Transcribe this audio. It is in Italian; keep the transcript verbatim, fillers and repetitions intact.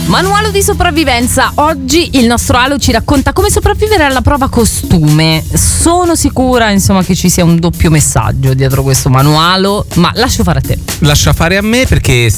Manuale di sopravvivenza. Oggi il nostro Alo ci racconta come sopravvivere alla prova costume. Sono sicura, insomma, che ci sia un doppio messaggio dietro questo manuale, ma lascio fare a te. Lascia fare a me, perché